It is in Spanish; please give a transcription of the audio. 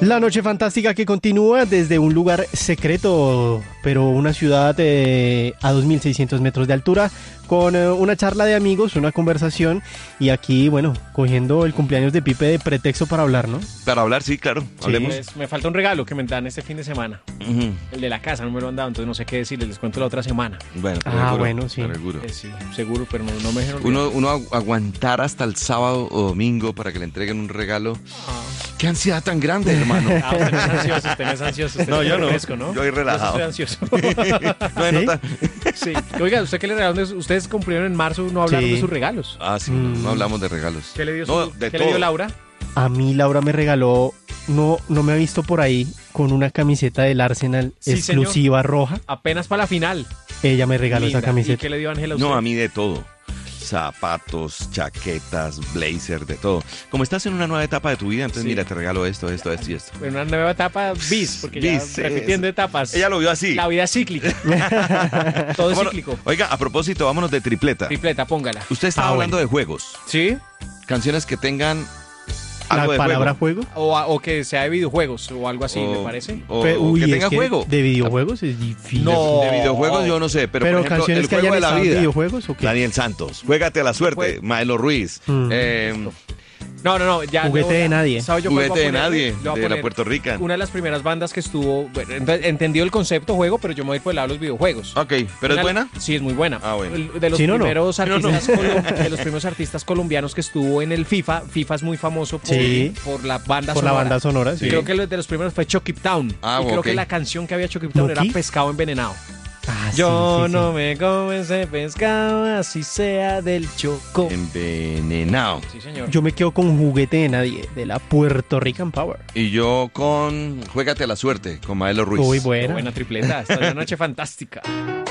La noche fantástica que continúa desde un lugar secreto, pero una ciudad a 2.600 metros de altura, con una charla de amigos, una conversación, y aquí, bueno, cogiendo el cumpleaños de Pipe de pretexto para hablar, ¿no? Para hablar, sí, claro. Hablemos. Pues, me falta un regalo que me dan este fin de semana. El de la casa, no me lo han dado, entonces no sé qué decirles, les cuento la otra semana. Bueno, bueno, sí. seguro. Sí, seguro, pero no me dejen olvidar. Uno aguantar hasta el sábado o domingo para que le entreguen un regalo. ¡Qué ansiedad tan grande, hermano! Usted no es ansioso, usted no es ansioso. Usted No, es yo no. fresco, ¿no? Yo soy relajado. Yo sí estoy ansioso. No, ¿Sí? Sí. Oiga, ¿usted qué le regalaron? Ustedes cumplieron en marzo, no hablaron Sí. de sus regalos. Ah, sí, no hablamos de regalos. ¿Qué le dio, No, de ¿qué todo. le dio Laura? A mí Laura me regaló, no me ha visto por ahí, con una camiseta del Arsenal Sí, exclusiva roja. Apenas para la final. Ella me regaló Linda. esa ¿Y camiseta. qué le dio Ángela a usted? No, a mí de todo. Zapatos, chaquetas, blazer, de todo. Como estás en una nueva etapa de tu vida, entonces Sí. mira, te regalo esto y esto. En una nueva etapa bis, porque Bis, ya repitiendo etapas. Ella lo vio así. La vida es cíclica. Todo es Vámonos- cíclico. Oiga, a propósito, vámonos de tripleta. Tripleta, póngala. Usted estaba hablando de juegos. ¿Sí? Canciones que tengan La algo de palabra juego. juego. O que sea de videojuegos o algo así, O- ¿me parece? O, Uy, que es tenga juego. De videojuegos es difícil. No. De videojuegos yo no sé, pero, por ejemplo, canciones el que juego hayan de la estado en vida. videojuegos o qué. Daniel Santos, juégate a la suerte, Jue- Maelo Ruiz. No, ya. Juguete de nadie. ¿Sabe yo cuál voy a Juguete de ponerle? nadie, Le voy a de la poner Puerto Rican. Una de las primeras bandas que estuvo, bueno, entendió el concepto juego, pero yo me voy por el lado de los videojuegos. Ok, ¿pero es buena? Sí, es muy buena. Ah, bueno. De los Sí, no. primeros No, no. artistas de los primeros artistas colombianos que estuvo en el FIFA. FIFA es muy famoso Sí. por la banda Por la sonora. banda sonora, sí. Creo que de los primeros fue Chucky Town. Ah, y creo ok. que la canción que había Chucky Town era ¿Chucky? Pescado Envenenado. Ah, sí, Yo sí, sí. no me como ese pescado, así sea del Choco. Envenenado. Sí, señor. Yo me quedo con Juguete de nadie, de la Puerto Rican Power. Y yo con Juégate a la suerte, con Maelo Ruiz. Muy Qué buena. buena tripleta. Esta es una noche fantástica.